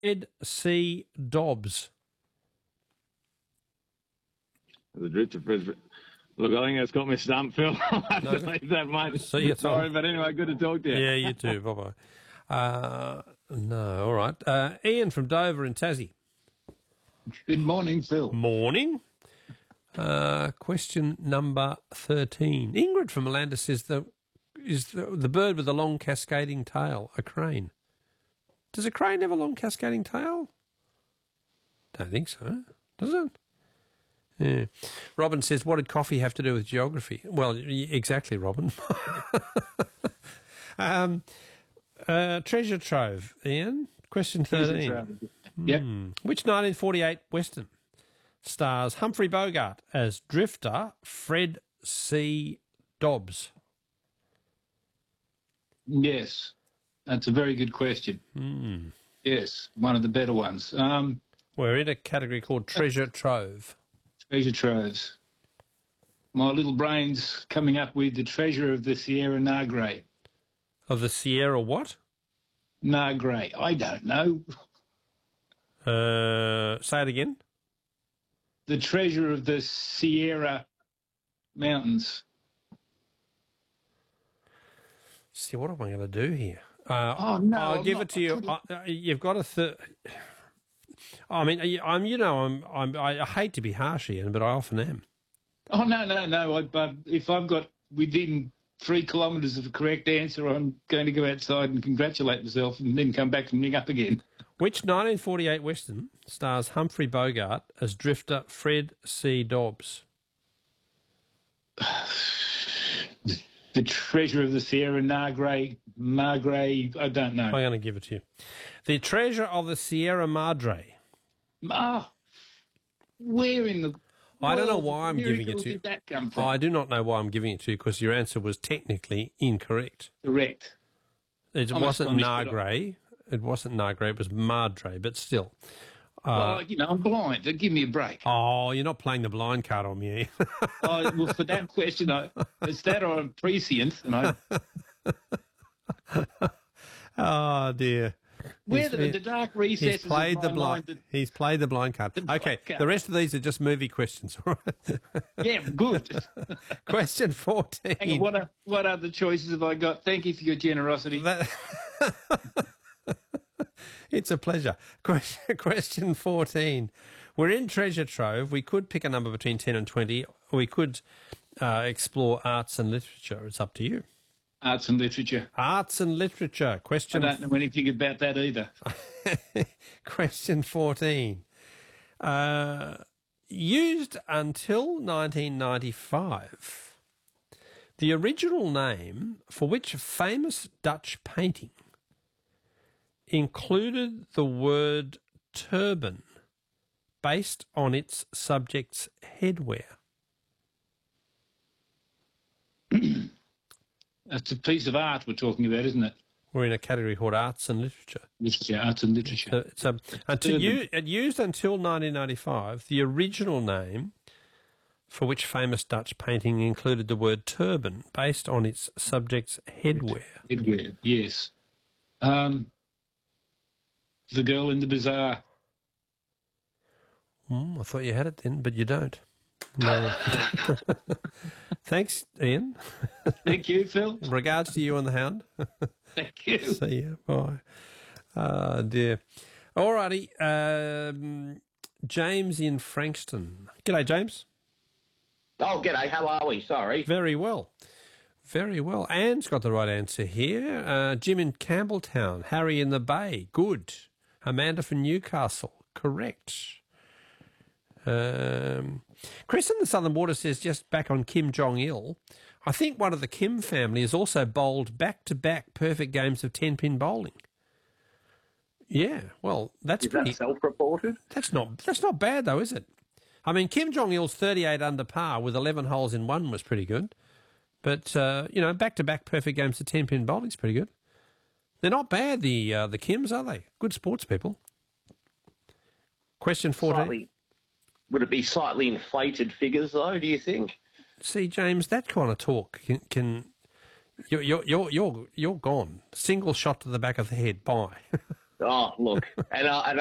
Fred C. Dobbs. The drift of Fred. Look, I think that's got me stumped, Phil. I have to leave that, mate. See you, Tom. Sorry, but anyway, good to talk to you. Yeah, you too. Bye-bye. No, all right. Ian from Dover in Tassie. Good morning, Phil. Morning. Question number 13. Ingrid from Melanda says is the bird with the long cascading tail a crane? Does a crane have a long cascading tail? Don't think so. Does it? Yeah. Robin says, what did coffee have to do with geography? Well, exactly, Robin. Treasure trove, Ian. Question 13. Yep. Which 1948 Western stars Humphrey Bogart as drifter Fred C. Dobbs? Yes, that's a very good question. Yes, one of the better ones. We're in a category called Treasure Trove. Treasure troves. My little brain's coming up with the treasure of the Sierra Madre. Of the Sierra what? Madre. I don't know. Say it again. The treasure of the Sierra Mountains. See, what am I going to do here? No, I'll give it to you. You've got a I mean, I hate to be harsh, Ian, but I often am. Oh, no. If I've got within 3 kilometres of the correct answer, I'm going to go outside and congratulate myself and then come back and ring up again. Which 1948 Western stars Humphrey Bogart as drifter Fred C. Dobbs? The treasure of the Sierra Madre, I don't know. I'm going to give it to you. The treasure of the Sierra Madre. Where in the I don't know why I'm giving it miracles to you. did that come from? I do not know why I'm giving it to you because your answer was technically incorrect. Correct. It wasn't Nagre. It wasn't Nagre. It was Madre, but still. Well, I'm blind. So give me a break. Oh, you're not playing the blind card on me. Well, for that question, it's that or I'm prescient. Oh, dear. Where the dark recesses He's played of the my blind. mind He's played the blind card. Okay, the rest of these are just movie questions. All right. Yeah, good. Question 14. Hang on, what other choices have I got? Thank you for your generosity. It's a pleasure. Question 14. We're in Treasure Trove. We could pick a number between 10 and 20. We could explore arts and literature. It's up to you. Arts and literature. Arts and literature. Question. I don't know anything about that either. Question 14. Used until 1995, the original name for which famous Dutch painting included the word turban based on its subject's headwear? That's a piece of art we're talking about, isn't it? We're in a category called arts and literature. Literature, arts and literature. It used until 1995, the original name for which famous Dutch painting included the word turban based on its subject's headwear. Headwear, yes. The Girl in the Bazaar. I thought you had it then, but you don't. No. Thanks, Ian. Thank you, Phil. Regards to you and the hound. Thank you. See you. Bye. Oh, dear. All righty. James in Frankston. G'day, James. Oh, g'day. How are we? Sorry. Very well. Very well. Anne's got the right answer here. Jim in Campbelltown. Harry in the Bay. Good. Amanda from Newcastle. Correct. Chris in the Southern Water says, just back on Kim Jong-il, I think one of the Kim family has also bowled back-to-back perfect games of 10-pin bowling. Yeah, well, that's pretty... Is that self-reported? That's not bad, though, is it? I mean, Kim Jong-il's 38 under par with 11 holes in one was pretty good. But, back-to-back perfect games of 10-pin bowling's pretty good. They're not bad, the Kims, are they? Good sports people. Question 14. Would it be slightly inflated figures, though, do you think? See, James, that kind of talk you're gone. Single shot to the back of the head. Bye. Oh, look, and